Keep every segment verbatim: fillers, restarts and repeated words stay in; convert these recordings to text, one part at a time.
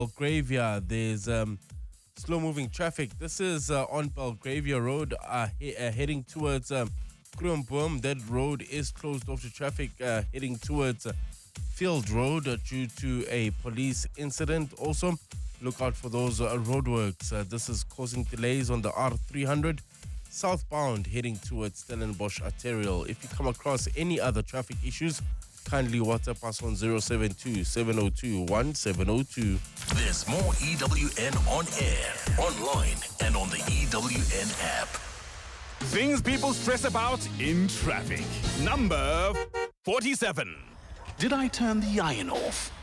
Belgravia, there's um, slow-moving traffic. This is uh, on Belgravia Road, uh, he- uh, heading towards um, Kruomboom. That road is closed off to traffic, uh, heading towards uh, Field Road uh, due to a police incident. Also, look out for those uh, roadworks. Uh, this is causing delays on the R three hundred southbound, heading towards Stellenbosch Arterial. If you come across any other traffic issues, kindly WhatsApp us on zero seven two, seven zero two, one seven zero two. There's more E W N on air, online, and on the E W N app. Things people stress about in traffic. Number forty-seven. Did I turn the iron off?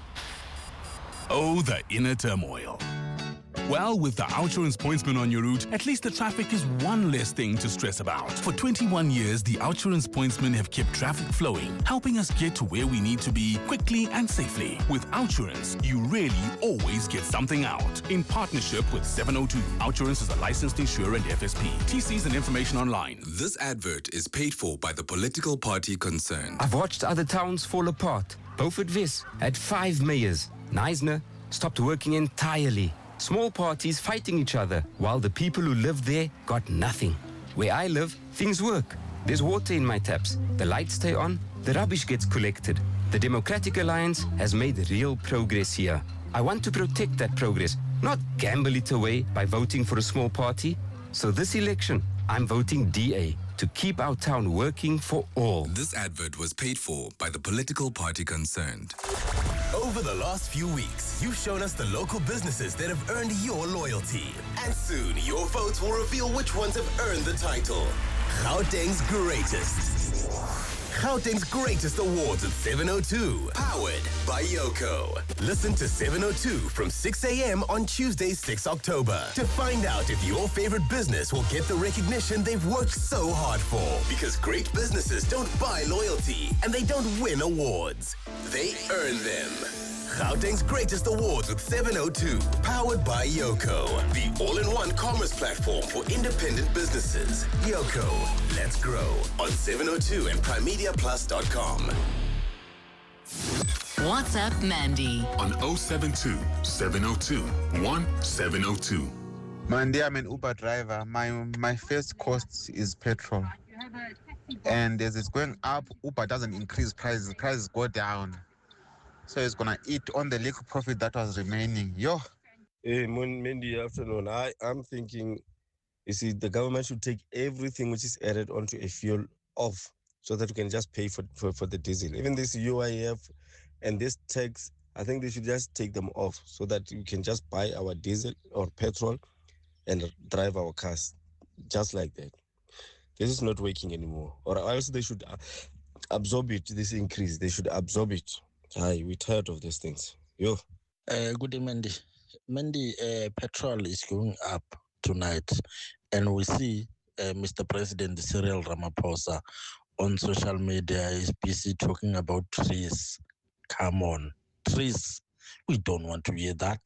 Oh, the inner turmoil. Well, with the Outsurance Pointsman on your route, at least the traffic is one less thing to stress about. For twenty-one years, the Outsurance Pointsmen have kept traffic flowing, helping us get to where we need to be quickly and safely. With Outsurance, you really always get something out. In partnership with seven oh two, Outsurance is a licensed insurer and F S P. T Cs and information online. This advert is paid for by the political party concerned. I've watched other towns fall apart. Beaufort Wes had five mayors. Neisner stopped working entirely. Small parties fighting each other, while the people who live there got nothing. Where I live, things work. There's water in my taps. The lights stay on. The rubbish gets collected. The Democratic Alliance has made real progress here. I want to protect that progress, not gamble it away by voting for a small party. So this election, I'm voting D A to keep our town working for all. This advert was paid for by the political party concerned. Over the last few weeks, you've shown us the local businesses that have earned your loyalty. And soon, your votes will reveal which ones have earned the title. Gauteng's Greatest. Gauteng's Greatest Awards at seven oh two. Powered by Yoko. Listen to seven oh two from six a.m. on Tuesday, sixth October to find out if your favorite business will get the recognition they've worked so hard for. Because great businesses don't buy loyalty and they don't win awards. They earn them. Gauteng's Greatest Awards with seven oh two. Powered by Yoko. The all-in-one commerce platform for independent businesses. Yoko. Let's grow on seven oh two and prime media plus dot com. WhatsApp Mandy On oh seven two, seven oh two, one seven oh two. Mandy, I'm an Uber driver. My my first cost is petrol. And as it's going up, Uber doesn't increase prices. Prices go down. So it's going to eat on the little profit that was remaining. Yo. Hey, Mandy, afternoon. I, I'm thinking, you see, the government should take everything which is added onto a fuel off so that we can just pay for, for, for the diesel. Even this U I F and this tax, I think they should just take them off so that we can just buy our diesel or petrol and drive our cars just like that. This is not working anymore. Or else they should absorb it, this increase. They should absorb it. Aye, we're tired of these things. Yo. Uh, good day, Mandy. Mandy, uh, petrol is going up tonight. And we see uh, Mister President Cyril Ramaphosa on social media is busy talking about trees. Come on. Trees. We don't want to hear that.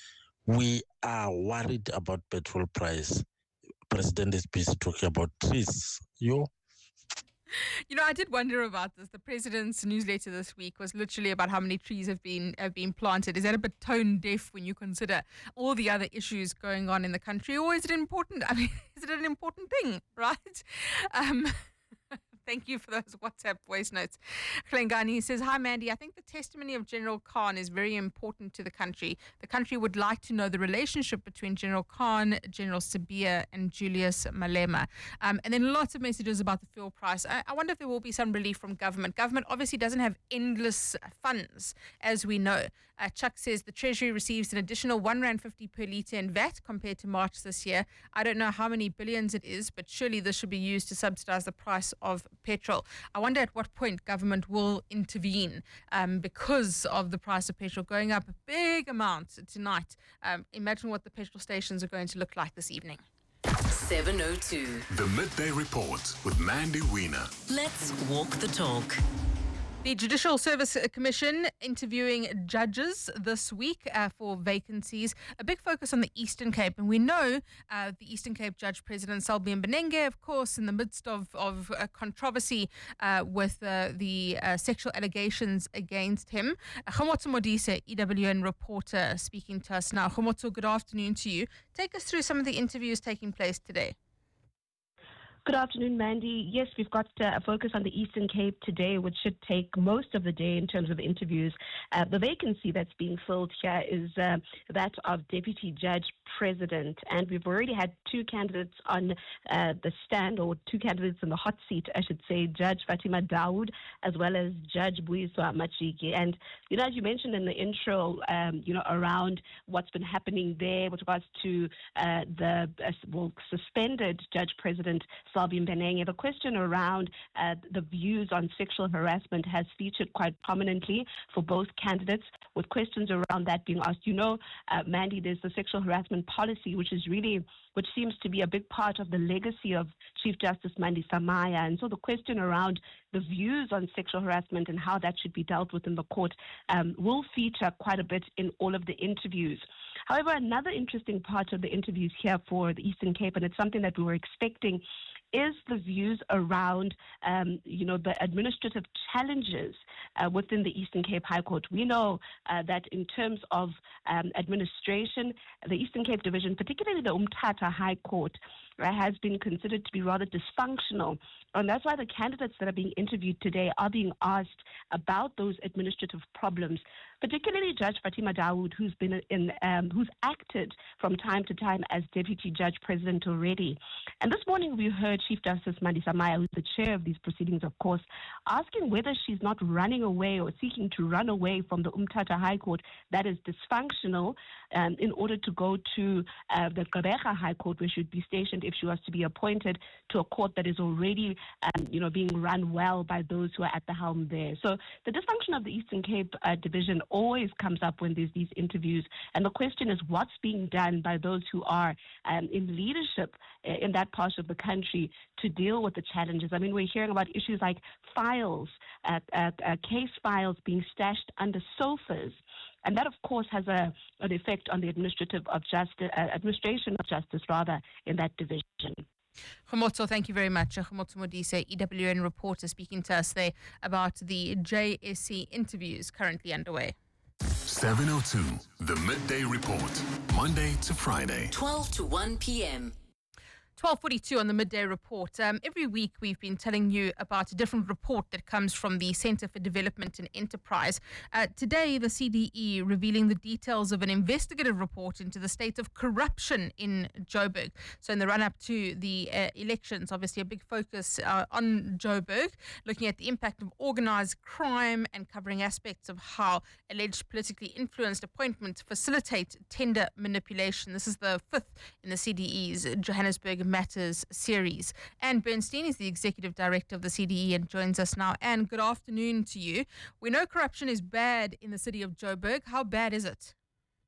We are worried about petrol price. President is busy talking about trees. Yo. You know, I did wonder about this. The president's newsletter this week was literally about how many trees have been have been planted. Is that a bit tone deaf when you consider all the other issues going on in the country, or is it important? I mean, is it an important thing, right? Um, Thank you for those WhatsApp voice notes. Klengani says, hi, Mandy. I think the testimony of General Khan is very important to the country. The country would like to know the relationship between General Khan, General Sibiya, and Julius Malema. Um, and then lots of messages about the fuel price. I, I wonder if there will be some relief from government. Government obviously doesn't have endless funds, as we know. Uh, Chuck says the Treasury receives an additional one rand fifty per litre in V A T compared to March this year. I don't know how many billions it is, but surely this should be used to subsidise the price of petrol. I wonder at what point government will intervene um, because of the price of petrol going up a big amount tonight. Um, imagine what the petrol stations are going to look like this evening. seven oh two. The Midday Report with Mandy Wiener. Let's walk the talk. The Judicial Service Commission interviewing judges this week uh, for vacancies. A big focus on the Eastern Cape. And we know uh, the Eastern Cape Judge President Selby Mbenenge, of course, in the midst of, of uh, controversy uh, with uh, the uh, sexual allegations against him. Uh, Khomotso Modise, E W N reporter, speaking to us now. Khomotso, good afternoon to you. Take us through some of the interviews taking place today. Good afternoon, Mandy. Yes, we've got uh, a focus on the Eastern Cape today, which should take most of the day in terms of interviews. Uh, the vacancy that's being filled here is uh, that of Deputy Judge President, and we've already had two candidates on uh, the stand, or two candidates in the hot seat, I should say, Judge Fatima Dawood as well as Judge Buyiswa Machiki. And, you know, as you mentioned in the intro, um, you know, around what's been happening there with regards to uh, the uh, well, suspended Judge President Selby Mbenenge, the question around uh, the views on sexual harassment has featured quite prominently for both candidates, with questions around that being asked. You know, uh, Mandy, there's the sexual harassment policy, which is really, which seems to be a big part of the legacy of Chief Justice Mandi Samaya. And so the question around the views on sexual harassment and how that should be dealt with in the court um, will feature quite a bit in all of the interviews. However, another interesting part of the interviews here for the Eastern Cape, and it's something that we were expecting, is the views around, um, you know, the administrative challenges uh, within the Eastern Cape High Court. We know uh, that in terms of um, administration, the Eastern Cape Division, particularly the Umtata High Court, uh, has been considered to be rather dysfunctional. And that's why the candidates that are being interviewed today are being asked about those administrative problems, particularly Judge Fatima Dawood, who's been in, um, who's acted from time to time as Deputy Judge President already. And this morning we heard Chief Justice Mandi Samaya, who's the chair of these proceedings, of course, asking whether she's not running away or seeking to run away from the Umtata High Court that is dysfunctional um, in order to go to uh, the Gqeberha High Court, where she would be stationed if she was to be appointed to a court that is already um, you know, being run well by those who are at the helm there. So the dysfunction of the Eastern Cape uh, Division always comes up when there's these interviews. And the question is, what's being done by those who are um, in leadership uh, in that part of the country to deal with the challenges? I mean, we're hearing about issues like files, uh, uh, uh, case files being stashed under sofas. And that, of course, has a, an effect on the administrative of justice, uh, administration of justice, rather, in that division. Khomotso, thank you very much. Khomotso Modise, E W N reporter, speaking to us there about the J S C interviews currently underway. seven oh two, the Midday Report, Monday to Friday. twelve to one p.m. twelve forty-two on the Midday Report. Um, every week we've been telling you about a different report that comes from the Centre for Development and Enterprise. Uh, today, the C D E revealing the details of an investigative report into the state of corruption in Joburg. So in the run-up to the uh, elections, obviously a big focus uh, on Joburg, looking at the impact of organised crime and covering aspects of how alleged politically influenced appointments facilitate tender manipulation. This is the fifth in the C D E's Johannesburg Matters series. Anne Bernstein is the executive director of the C D E and joins us now. Anne, good afternoon to you. We know corruption is bad in the city of Joburg. How bad is it?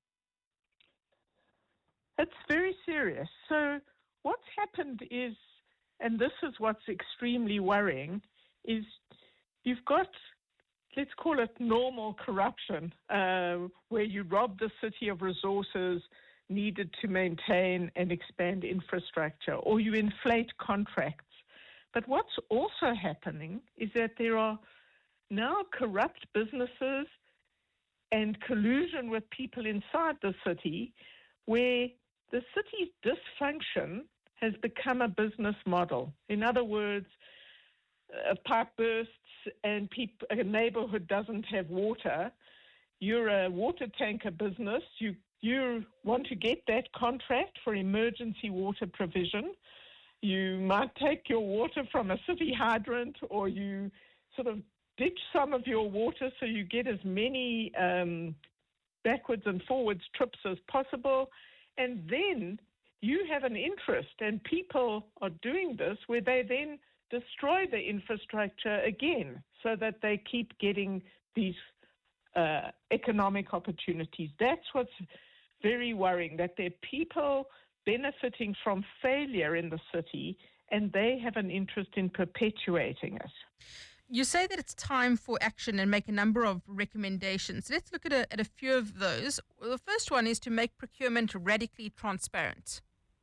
It's very serious. So what's happened is, and this is what's extremely worrying, is you've got, let's call it normal corruption, uh, where you rob the city of resources needed to maintain and expand infrastructure, or you inflate contracts. But what's also happening is that there are now corrupt businesses and collusion with people inside the city, where the city's dysfunction has become a business model. In other words, a pipe bursts and peop- a neighborhood doesn't have water. You're a water tanker business. You You want to get that contract for emergency water provision. You might take your water from a city hydrant, or you sort of ditch some of your water so you get as many um, backwards and forwards trips as possible. And then you have an interest, and people are doing this where they then destroy the infrastructure again so that they keep getting these uh, economic opportunities. That's what's very worrying, that there are people benefiting from failure in the city, and they have an interest in perpetuating it. You say that it's time for action and make a number of recommendations. Let's look at a, at a few of those. Well, the first one is to make procurement radically transparent.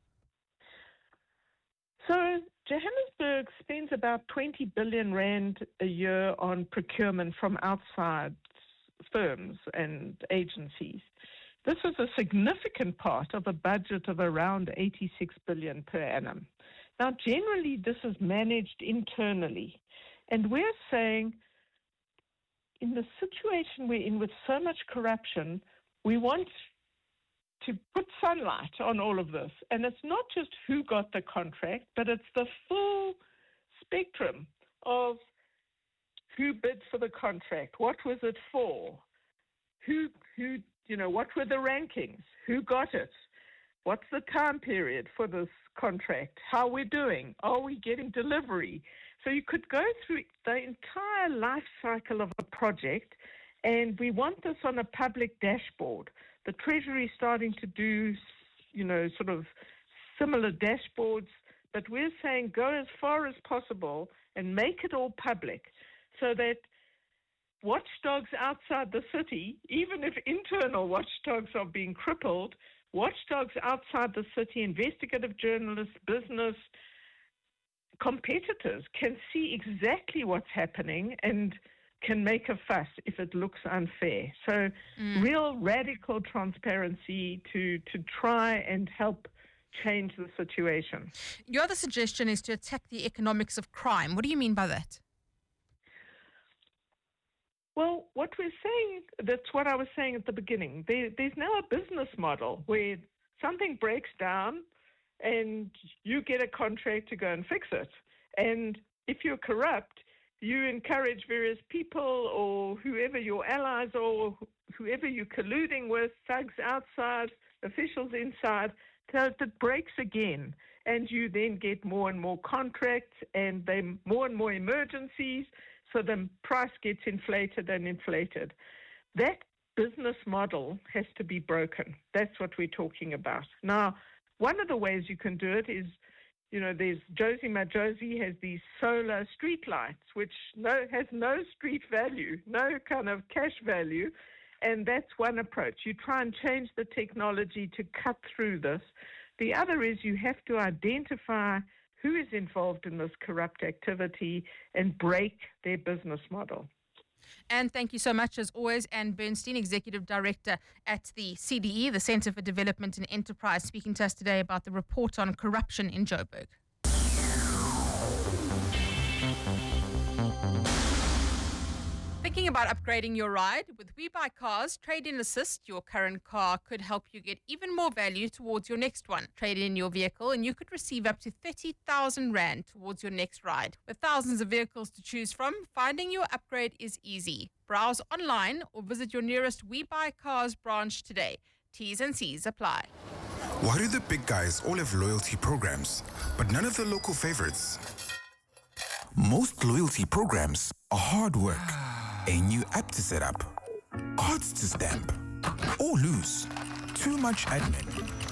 So Johannesburg spends about twenty billion rand a year on procurement from outside firms and agencies. This is a significant part of a budget of around eighty-six billion per annum. Now, generally, this is managed internally. And we're saying, in the situation we're in with so much corruption, we want to put sunlight on all of this. And it's not just who got the contract, but it's the full spectrum of who bid for the contract, what was it for, who, who, you know, what were the rankings, who got it, what's the time period for this contract, how we're doing, are we getting delivery? So you could go through the entire life cycle of a project, and we want this on a public dashboard. The Treasury is starting to do, you know, sort of similar dashboards, but we're saying go as far as possible and make it all public so that watchdogs outside the city, even if internal watchdogs are being crippled, watchdogs outside the city, investigative journalists, business, competitors can see exactly what's happening and can make a fuss if it looks unfair. So mm. real radical transparency to, to try and help change the situation. Your other suggestion is to attack the economics of crime. What do you mean by that? Well, what we're saying, that's what I was saying at the beginning. There, there's now a business model where something breaks down and you get a contract to go and fix it. And if you're corrupt, you encourage various people or whoever your allies are, or whoever you're colluding with, thugs outside, officials inside, so it breaks again. And you then get more and more contracts and then more and more emergencies, so the price gets inflated and inflated. That business model has to be broken. That's what we're talking about. Now, one of the ways you can do it is, you know, there's Josie Majosi has these solar street lights, which no, has no street value, no kind of cash value, and that's one approach. You try and change the technology to cut through this. The other is you have to identify who is involved in this corrupt activity and break their business model. And thank you so much, as always, Anne Bernstein, Executive Director at the C D E, the Centre for Development and Enterprise, speaking to us today about the report on corruption in Joburg. Thinking about upgrading your ride? With WeBuyCars Trade-in Assist, your current car could help you get even more value towards your next one. Trade in your vehicle and you could receive up to thirty thousand rand towards your next ride. With thousands of vehicles to choose from, finding your upgrade is easy. Browse online or visit your nearest WeBuyCars branch today. T's and C's apply. Why do the big guys all have loyalty programs, but none of the local favorites? Most loyalty programs are hard work. A new app to set up, cards to stamp, or lose. Too much admin.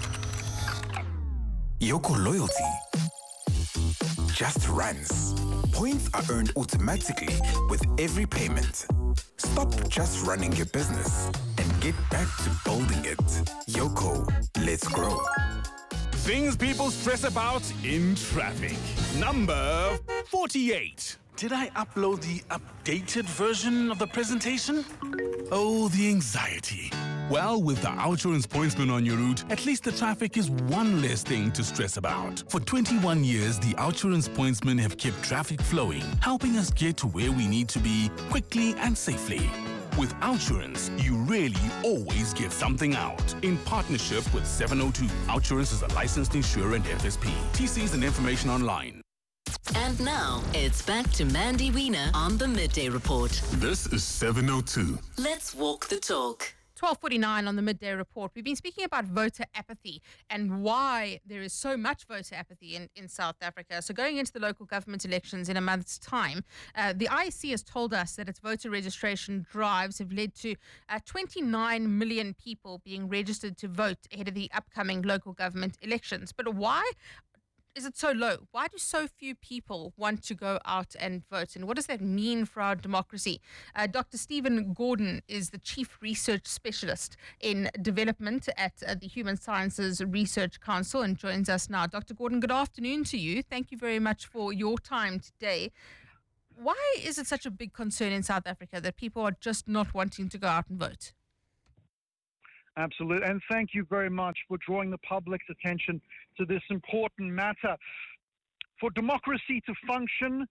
Yoko Loyalty just runs. Points are earned automatically with every payment. Stop just running your business and get back to building it. Yoko, let's grow. Things people stress about in traffic. Number forty-eight. Did I upload the updated version of the presentation? Oh, the anxiety. Well, with the Outsurance Pointsman on your route, at least the traffic is one less thing to stress about. For twenty-one years, the Outsurance Pointsmen have kept traffic flowing, helping us get to where we need to be quickly and safely. With Outsurance, you really always get something out. In partnership with seven oh two, Outsurance is a licensed insurer and F S P. T Cs and information online. And now, it's back to Mandy Wiener on the Midday Report. This is seven oh two. Let's walk the talk. twelve forty-nine on the Midday Report. We've been speaking about voter apathy and why there is so much voter apathy in, in South Africa. So going into the local government elections in a month's time, uh, the I E C has told us that its voter registration drives have led to uh, twenty-nine million people being registered to vote ahead of the upcoming local government elections. But why is it so low? Why do so few people want to go out and vote? And what does that mean for our democracy? Uh, Doctor Stephen Gordon is the Chief Research Specialist in Development at uh, the Human Sciences Research Council and joins us now. Doctor Gordon, good afternoon to you. Thank you very much for your time today. Why is it such a big concern in South Africa that people are just not wanting to go out and vote? Absolutely. And thank you very much for drawing the public's attention to this important matter. For democracy to function,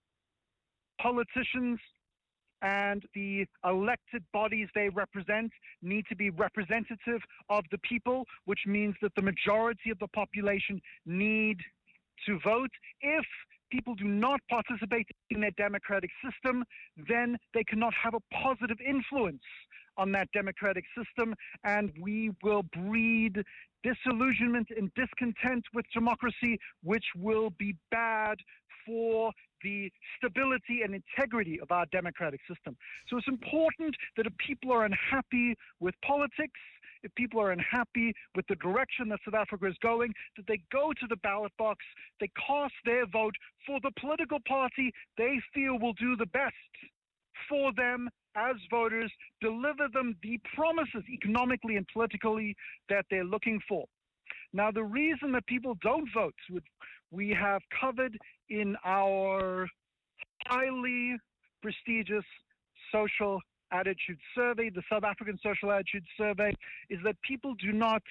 politicians and the elected bodies they represent need to be representative of the people, which means that the majority of the population need to vote. If people do not participate in their democratic system, then they cannot have a positive influence on that democratic system, and we will breed disillusionment and discontent with democracy, which will be bad for the stability and integrity of our democratic system. So it's important that if people are unhappy with politics, if people are unhappy with the direction that South Africa is going, that they go to the ballot box, they cast their vote for the political party they feel will do the best for them as voters, deliver them the promises economically and politically that they're looking for. Now, the reason that people don't vote, we have covered in our highly prestigious social attitude survey, the South African Social Attitude Survey, is that people do not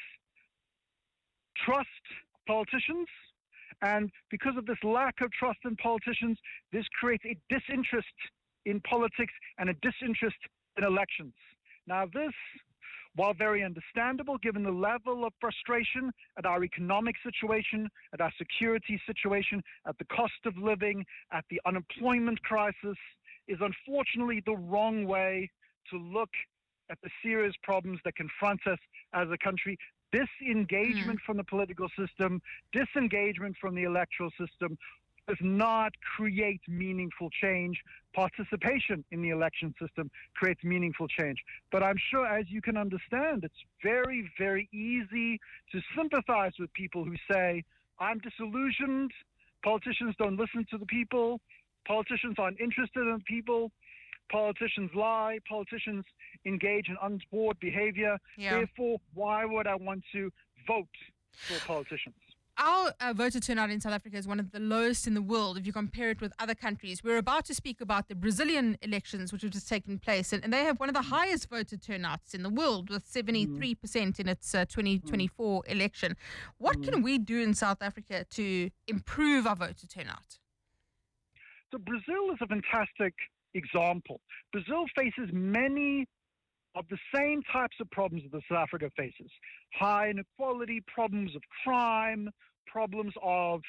trust politicians. And because of this lack of trust in politicians, this creates a disinterest in politics and a disinterest in elections. Now, this, while very understandable, given the level of frustration at our economic situation, at our security situation, at the cost of living, at the unemployment crisis, is unfortunately the wrong way to look at the serious problems that confront us as a country. Disengagement mm. from the political system, disengagement from the electoral system does not create meaningful change. Participation in the election system creates meaningful change. But I'm sure, as you can understand, it's very, very easy to sympathize with people who say, I'm disillusioned, politicians don't listen to the people, politicians aren't interested in people, politicians lie, politicians engage in untoward behavior. Yeah. Therefore, why would I want to vote for politicians? Our uh, voter turnout in South Africa is one of the lowest in the world if you compare it with other countries. We're about to speak about the Brazilian elections, which have just taken place, and, and they have one of the highest voter turnouts in the world with seventy-three percent in its uh, twenty twenty-four mm. election. What mm. can we do in South Africa to improve our voter turnout? So Brazil is a fantastic example. Brazil faces many of the same types of problems that South Africa faces. High inequality, problems of crime, problems of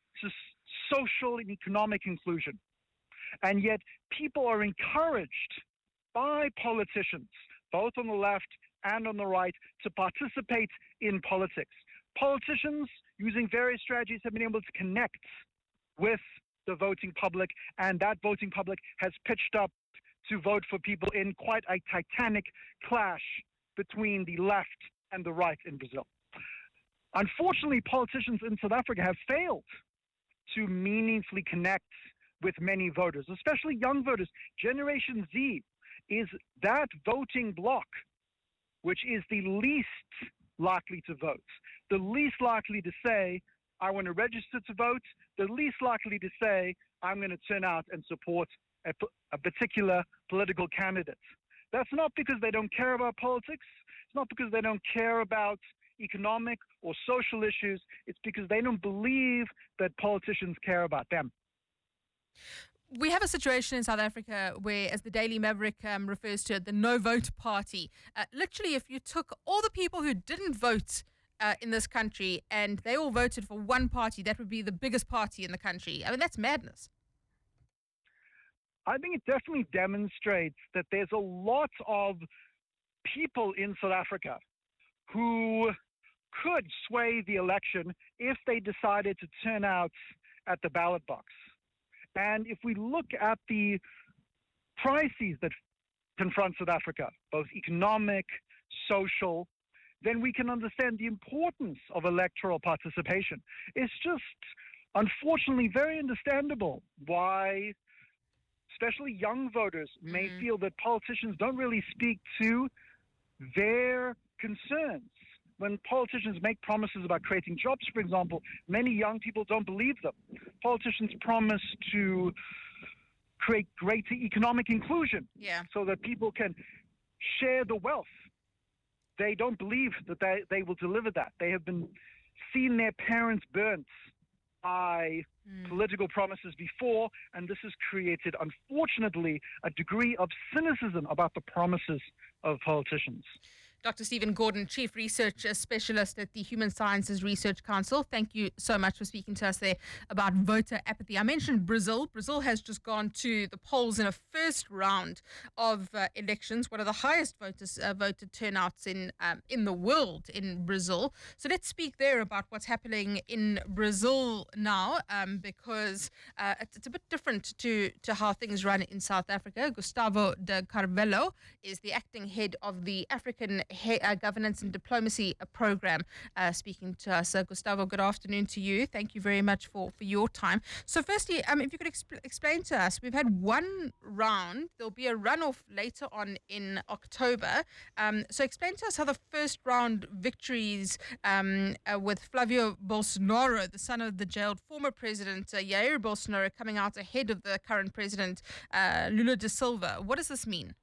social and economic inclusion. And yet people are encouraged by politicians, both on the left and on the right, to participate in politics. Politicians, using various strategies, have been able to connect with the voting public, and that voting public has pitched up to vote for people in quite a titanic clash between the left and the right in Brazil. Unfortunately, politicians in South Africa have failed to meaningfully connect with many voters, especially young voters. Generation Z is that voting bloc which is the least likely to vote, the least likely to say, I want to register to vote, the least likely to say, I'm going to turn out and support a, a particular political candidate. That's not because they don't care about politics. It's not because they don't care about economic or social issues. It's because they don't believe that politicians care about them. We have a situation in South Africa where, as the Daily Maverick um, refers to it, the no-vote party. Uh, literally, if you took all the people who didn't vote uh, in this country and they all voted for one party, that would be the biggest party in the country. I mean, that's madness. I think it definitely demonstrates that there's a lot of people in South Africa who could sway the election if they decided to turn out at the ballot box. And if we look at the crises that confront South Africa, both economic, social, then we can understand the importance of electoral participation. It's just, unfortunately, very understandable why especially young voters may Mhm. feel that politicians don't really speak to their concerns. When politicians make promises about creating jobs, for example, many young people don't believe them. Politicians promise to create greater economic inclusion Yeah. so that people can share the wealth. They don't believe that they, they will deliver that. They have been seen their parents burnt by Mm. political promises before, and this has created, unfortunately, a degree of cynicism about the promises of politicians. Doctor Stephen Gordon, Chief Research Specialist at the Human Sciences Research Council. Thank you so much for speaking to us there about voter apathy. I mentioned Brazil. Brazil has just gone to the polls in a first round of uh, elections, one of the highest voters, uh, voter turnouts in um, in the world in Brazil. So let's speak there about what's happening in Brazil now, um, because uh, it's, it's a bit different to, to how things run in South Africa. Gustavo de Carvalho is the acting head of the African He- uh, Governance and Diplomacy uh, Program, uh, speaking to us. Uh, Gustavo, good afternoon to you. Thank you very much for, for your time. So firstly, um, if you could exp- explain to us, we've had one round. There'll be a runoff later on in October. Um, so explain to us how the first round victories um, uh, with Flavio Bolsonaro, the son of the jailed former president uh, Jair Bolsonaro, coming out ahead of the current president uh, Lula da Silva. What does this mean?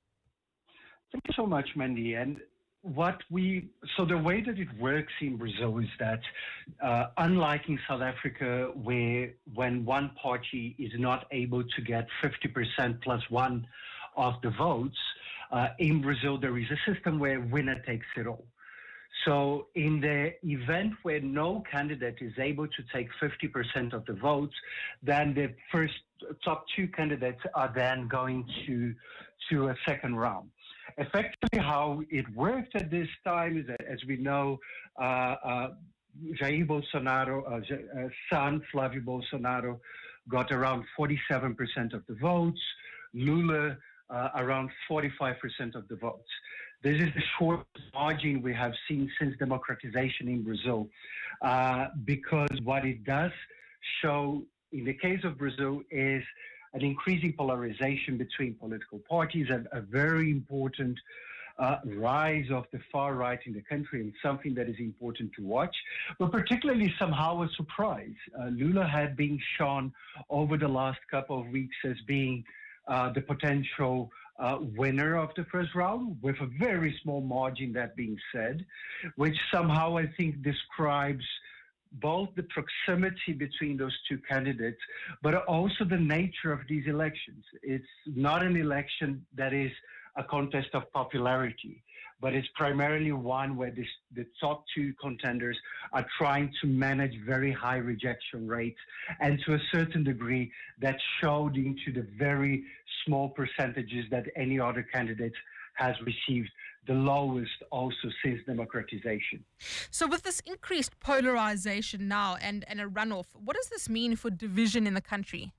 Thank you so much, Mandy. And what we, so the way that it works in Brazil is that, uh, unlike in South Africa, where when one party is not able to get fifty percent plus one of the votes, uh, in Brazil there is a system where winner takes it all. So in the event where no candidate is able to take fifty percent of the votes, then the first top two candidates are then going to, to a second round. Effectively, how it worked at this time is that, as we know, uh, uh, Jair Bolsonaro, uh, uh, son Flavio Bolsonaro, got around forty-seven percent of the votes. Lula uh, around forty-five percent of the votes. This is the shortest margin we have seen since democratization in Brazil, uh, because what it does show in the case of Brazil is an increasing polarization between political parties, and a very important uh, rise of the far right in the country, and something that is important to watch, but particularly somehow a surprise. Uh, Lula had been shown over the last couple of weeks as being uh, the potential uh, winner of the first round, with a very small margin, that being said, which somehow I think describes both the proximity between those two candidates, but also the nature of these elections. It's not an election that is a contest of popularity, but it's primarily one where this, the top two contenders are trying to manage very high rejection rates, and to a certain degree that showed into the very small percentages that any other candidate has received, the lowest also since democratization. So with this increased polarization now and, and a runoff, what does this mean for division in the country?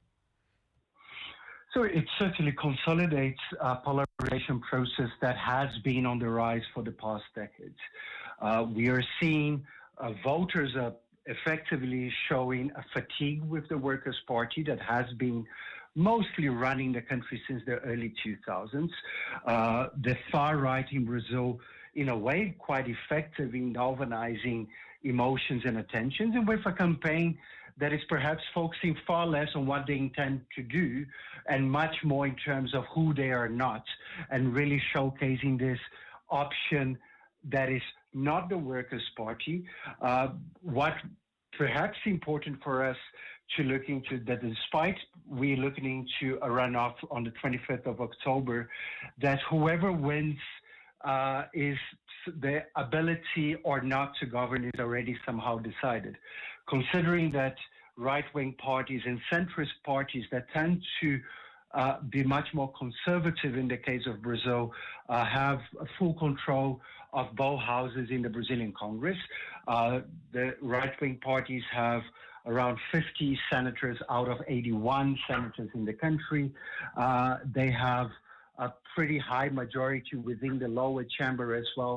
So it certainly consolidates a polarization process that has been on the rise for the past decades. Uh, we are seeing uh, voters uh, effectively showing a fatigue with the Workers' Party that has been mostly running the country since the early two thousands. Uh, the far right in Brazil, in a way, quite effective in galvanizing emotions and attentions, and with a campaign that is perhaps focusing far less on what they intend to do and much more in terms of who they are not, and really showcasing this option that is not the Workers' Party. Uh, what perhaps important for us to look into, that despite we looking into a runoff on the twenty-fifth of October, that whoever wins uh, is the ability or not to govern is already somehow decided. Considering that right-wing parties and centrist parties that tend to uh, be much more conservative in the case of Brazil uh, have full control of both houses in the Brazilian Congress. Uh, the right-wing parties have around fifty senators out of eighty-one senators in the country. Uh, they have a pretty high majority within the lower chamber as well.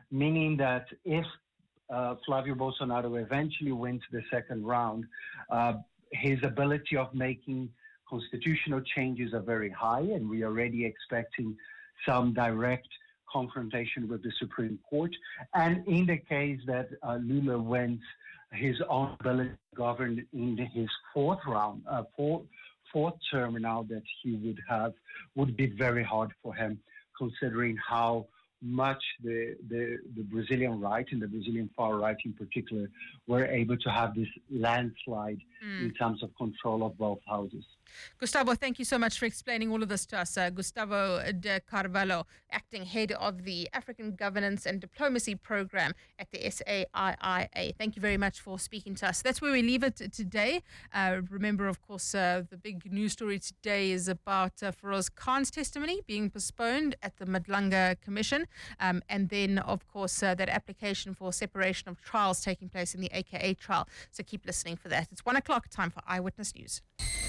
meaning that if uh, Flavio Bolsonaro eventually wins the second round, uh, his ability of making constitutional changes are very high, and we are already expecting some direct confrontation with the Supreme Court. And in the case that uh, Lula wins, his own ability to govern in his fourth round, uh, fourth, fourth term now that he would have, would be very hard for him, considering how much the, the, the Brazilian right and the Brazilian far right in particular were able to have this landslide mm. in terms of control of both houses. Gustavo, thank you so much for explaining all of this to us. Uh, Gustavo de Carvalho, acting head of the African Governance and Diplomacy Program at the S A I I A. Thank you very much for speaking to us. That's where we leave it today. Uh, remember, of course, uh, the big news story today is about uh, Feroz Khan's testimony being postponed at the Madlanga Commission. Um, and then, of course, uh, that application for separation of trials taking place in the A K A trial. So keep listening for that. It's one o'clock, time for Eyewitness News.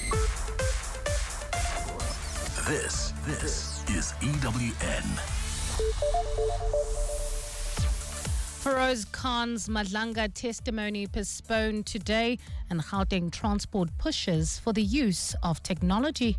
This, this is E W N. Feroz Khan's Madlanga testimony postponed today, and Gauteng Transport pushes for the use of technology.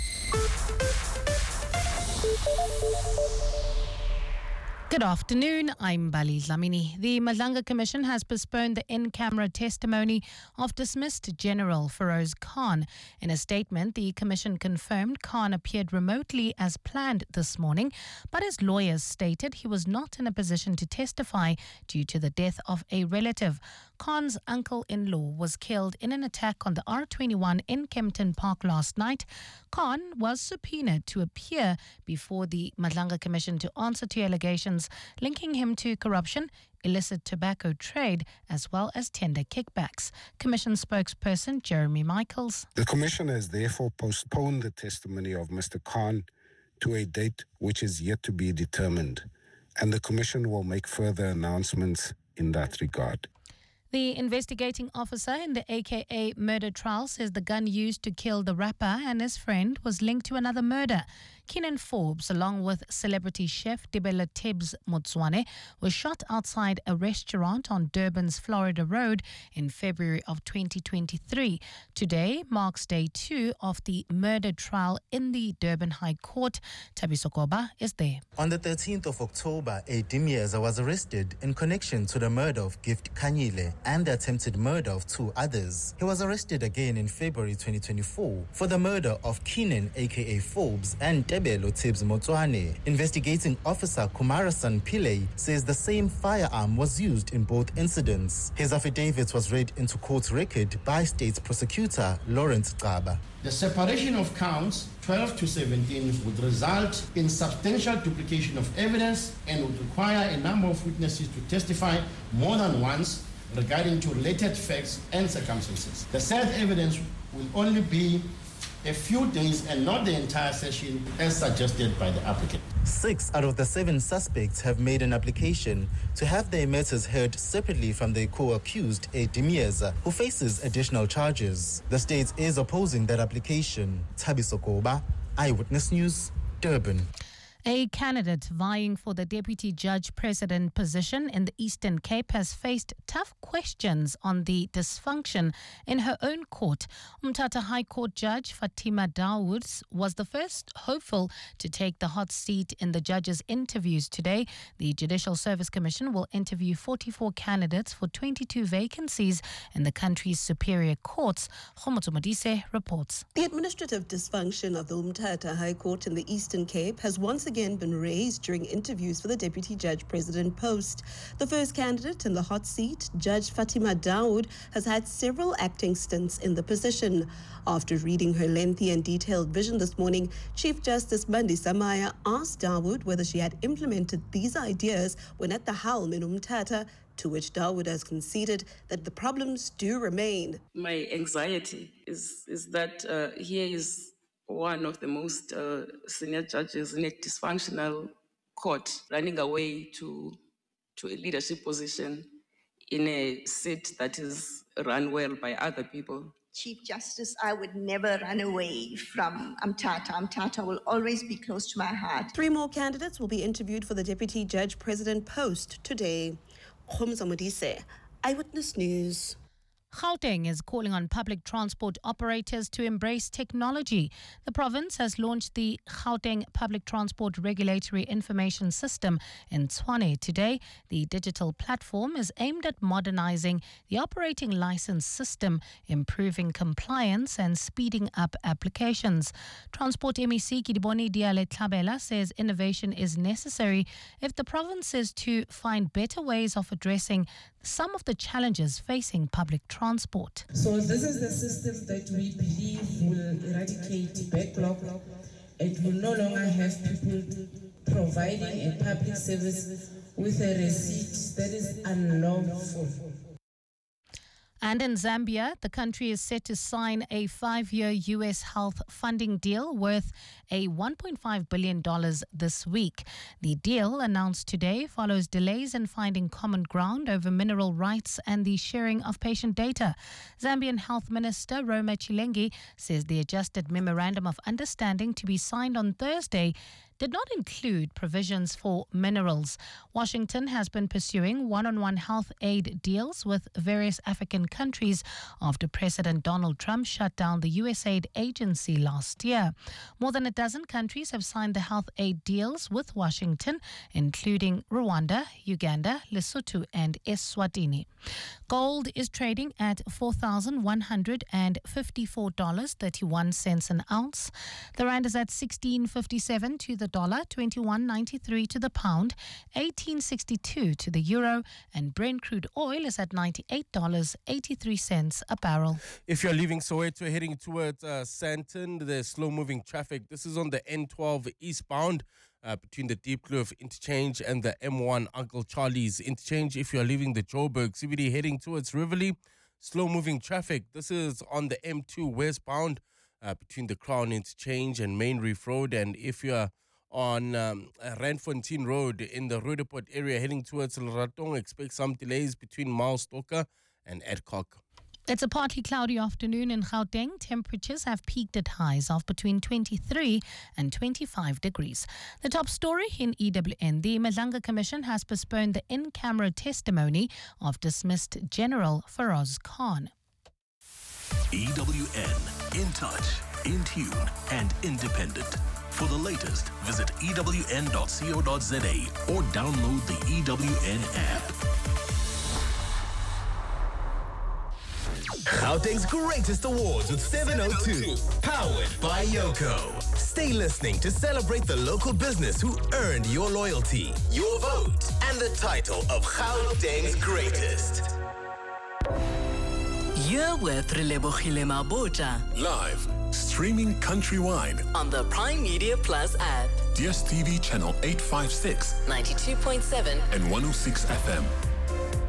Good afternoon, I'm Bali Dlamini. The Madlanga Commission has postponed the in-camera testimony of dismissed General Feroz Khan. In a statement, the Commission confirmed Khan appeared remotely as planned this morning, but his lawyers stated he was not in a position to testify due to the death of a relative. Khan's uncle-in-law was killed in an attack on the R twenty-one in Kempton Park last night. Khan was subpoenaed to appear before the Madlanga Commission to answer to allegations linking him to corruption, illicit tobacco trade, as well as tender kickbacks. Commission spokesperson Jeremy Michaels. The Commission has therefore postponed the testimony of Mister Khan to a date which is yet to be determined, and the Commission will make further announcements in that regard. The investigating officer in the A K A murder trial says the gun used to kill the rapper and his friend was linked to another murder. Keenan Forbes, along with celebrity chef Dibela Tibbs Motswane, was shot outside a restaurant on Durban's Florida Road in February of twenty twenty-three. Today marks day two of the murder trial in the Durban High Court. Tabiso Koba is there. On the thirteenth of October, a Dimieza was arrested in connection to the murder of Gift Kanyile and the attempted murder of two others. He was arrested again in February twenty twenty-four for the murder of Keenan aka Forbes and Debelo Tibbs Motswane. Investigating officer Kumarasan Pillay says the same firearm was used in both incidents. His affidavit was read into court record by state prosecutor Lawrence Gaba. The separation of counts twelve to seventeen would result in substantial duplication of evidence and would require a number of witnesses to testify more than once regarding to related facts and circumstances. The said evidence will only be a few days and not the entire session as suggested by the applicant. Six out of the seven suspects have made an application to have their matters heard separately from the co-accused, A. Dimieza, who faces additional charges. The state is opposing that application. Tabiso Koba, Eyewitness News, Durban. A candidate vying for the Deputy Judge President position in the Eastern Cape has faced tough questions on the dysfunction in her own court. Umtata High Court Judge Fatima Dawood was the first hopeful to take the hot seat in the judges' interviews today. The Judicial Service Commission will interview forty-four candidates for twenty-two vacancies in the country's superior courts. Khomotso Modise reports. The administrative dysfunction of the Umtata High Court in the Eastern Cape has once again been raised during interviews for the Deputy Judge President post. The first candidate in the hot seat, Judge Fatima Dawood, has had several acting stints in the position. After reading her lengthy and detailed vision this morning, Chief Justice Mandi Samaya asked Dawood whether she had implemented these ideas when at the helm in Umtata, to which Dawood has conceded that the problems do remain. My anxiety is, is that uh, here is one of the most uh, senior judges in a dysfunctional court running away to, to a leadership position in a seat that is run well by other people. Chief Justice, I would never run away from Umtata. Umtata will always be close to my heart. Three more candidates will be interviewed for the Deputy Judge President post today. Khumza Modise, Eyewitness News. Gauteng is calling on public transport operators to embrace technology. The province has launched the Gauteng Public Transport Regulatory Information System in Tshwane today. The digital platform is aimed at modernizing the operating license system, improving compliance and speeding up applications. Transport M E C Kidiboni Diale Tlabela says innovation is necessary if the province is to find better ways of addressing some of the challenges facing public transport. So this is the system that we believe will eradicate backlog. It will no longer have people providing a public service with a receipt that is unlawful. And in Zambia, the country is set to sign a five-year U S health funding deal worth a one point five billion dollars this week. The deal, announced today, follows delays in finding common ground over mineral rights and the sharing of patient data. Zambian Health Minister Roma Chilengi says the adjusted memorandum of understanding to be signed on Thursday did not include provisions for minerals. Washington has been pursuing one-on-one health aid deals with various African countries after President Donald Trump shut down the U S A I D agency last year. More than a dozen countries have signed the health aid deals with Washington, including Rwanda, Uganda, Lesotho and Eswatini. Gold is trading at four thousand one hundred fifty-four dollars and thirty-one cents an ounce. The rand is at sixteen fifty-seven to the dollar, twenty-one ninety-three to the pound, eighteen sixty-two to the euro, and Brent crude oil is at ninety-eight dollars and eighty-three cents a barrel. If you're leaving Soweto heading towards uh, Sandton, there's slow-moving traffic. This is on the N twelve eastbound uh, between the Deep Kloof interchange and the M one Uncle Charlie's interchange. If you're leaving the Joburg C B D heading towards Rivoli, slow-moving traffic. This is on the M two westbound uh, between the Crown interchange and Main Reef Road. And if you're on um, Randfontein Road in the Roodepoort area heading towards Ratong, expect some delays between Milestalker and Adcock. It's a partly cloudy afternoon in Gauteng. Temperatures have peaked at highs of between twenty-three and twenty-five degrees. The top story in E W N. The Madlanga Commission has postponed the in-camera testimony of dismissed General Feroz Khan. E W N, in touch, in tune and independent. For the latest, visit E W N dot co dot za or download the E W N app. Gauteng's greatest awards with seven oh two, powered by Yoko. Stay listening to celebrate the local business who earned your loyalty, your vote, and the title of Gauteng's greatest. You're with Relebohile Mabota. Live, streaming countrywide on the Prime Media Plus app. D S T V channel eight fifty-six, ninety-two point seven and one oh six F M.